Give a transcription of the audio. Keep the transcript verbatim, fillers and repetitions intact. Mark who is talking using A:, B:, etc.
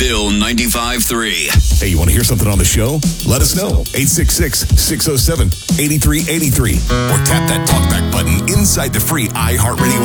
A: Bill ninety-five three.
B: Hey, you want to hear something on the show? Let us know. eight six six, six oh seven, eight three eight three. Or tap that talkback button inside the free iHeartRadio